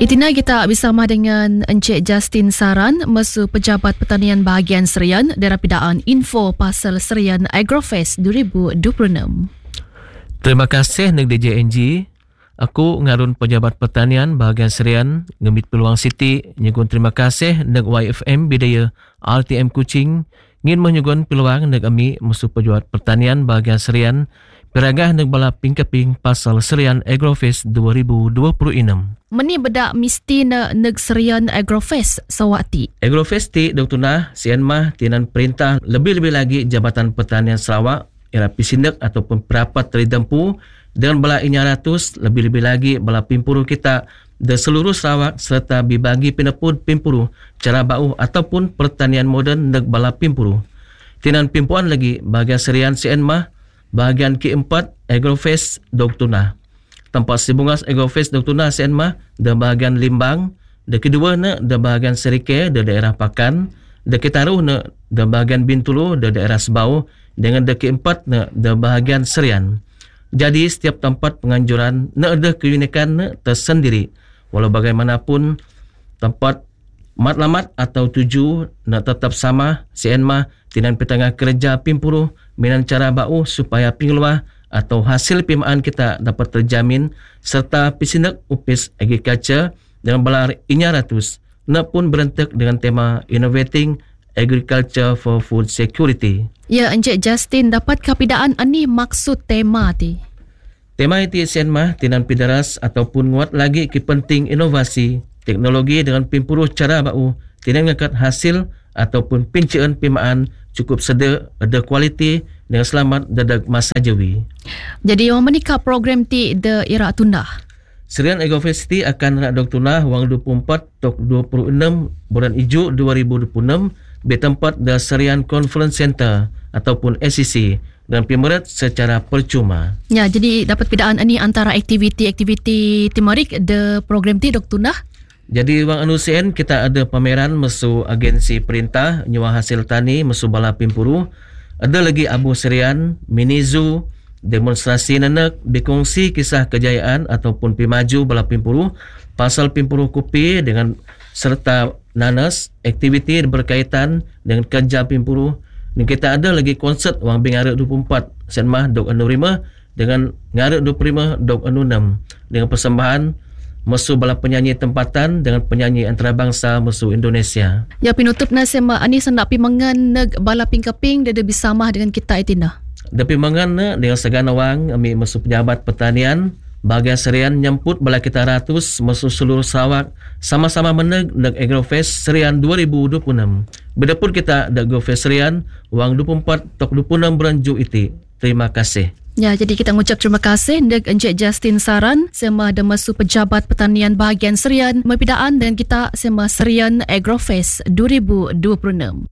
Itina kita bersama dengan Encik Justin Saran, Mesu Pejabat Pertanian Bahagian Serian Darapidaan Info Pasal Serian Agrofest 2026. Terima kasih neg DJNG. Aku ngarun Pejabat Pertanian Bahagian Serian ngemit Peluang Siti nyegun terima kasih neg YFM Bidaya RTM Kuching ngin menyugun peluang neg ami Mesu Pejabat Pertanian Bahagian Serian peragah neg bala pingkeping Pasal Serian Agrofest 2026. Meni bedak mesti neg Serian Agrofest sawati. Agrofest ti Dr. Nah sian mah tinan perintah lebih-lebih lagi Jabatan Pertanian Sarawak era pisindak ataupun perapat teridempu dengan bala 900 lebih-lebih lagi bala pimpuru kita di seluruh Sarawak serta dibagi pinepud pimpuru cara bau ataupun pertanian moden neg bala pimpuru. Tinan pimpuan lagi bahagian Serian sian mah bahagian keempat Agrofest Dr. Nah. Tempat sibungas Agrofest Dr. Nah sian mah di bahagian Limbang, di kedua na di bahagian Serike di daerah Pakan, di ketaruh na di bahagian Bintulu di daerah Sebau, dengan di keempat na di bahagian Serian. Jadi setiap tempat penganjuran na ada keunikan na tersendiri. Walau bagaimanapun tempat matlamat atau tuju na tetap sama sian mah tinan petangah kerja pimpuru minan cara bau supaya pingluah atau hasil pimaan kita dapat terjamin serta pisindak upis agriculture dengan belar 900 nak pun berentek dengan tema Innovating Agriculture for Food Security. Ya, Encik Justin, dapat kapidaan ani maksud tema ti? Tema itu sian mah tinan pidaras ataupun nguat lagi ki penting inovasi teknologi dengan pimpuru cara bau tinan ngangkat hasil ataupun pincaan pimaan cukup sedar, ada kualiti dengan selamat dadak masa jawi. Jadi yang menikah program ti de ira tundah. Serian Agrofest akan nak Dr. Nah wang 24 tok 26 bulan Ijuk 2026 di tempat the Serian Conference Center ataupun SCC dan pimerat secara percuma. Ya, jadi dapat bedaan ini antara aktiviti-aktiviti timarik de program ti Dr. Nah. Jadi wang anusian kita ada pameran mesu agensi perintah nyuah hasil tani mesu bala pimpuru. Ada lagi Abu Serian, mini zoo, demonstrasi nenek, berkongsi kisah kejayaan ataupun pimaju bala pimpuru, pasal pimpuru kopi dengan serta nanas, aktiviti berkaitan dengan kerja pimpuru. Dan kita ada lagi konsert wang bingarek 24 sen mah dok anu 5 dengan ngarek 25 dok anu 6 dengan persembahan mesu bala penyanyi tempatan dengan penyanyi antarabangsa mesu Indonesia. Ya, pinutup na sema ani sendak pimangan neg bala pingkeping dia bersama dengan kita itina. Depi mangan na dengan segana wang ami mesu Pejabat Pertanian bahagian Serian nyemput bala kita ratus mesu seluruh Sarawak sama-sama meneg neg Agrofest Serian 2026. Bedapun kita neg Agrofest Serian wang 24 tok 26 bulan Ju iti. Terima kasih. Ya, jadi kita mengucap terima kasih dek Encik Justin Saran sema de Mesu Pejabat Pertanian Bahagian Serian mempidaan dengan kita sema Serian Agrofest 2026.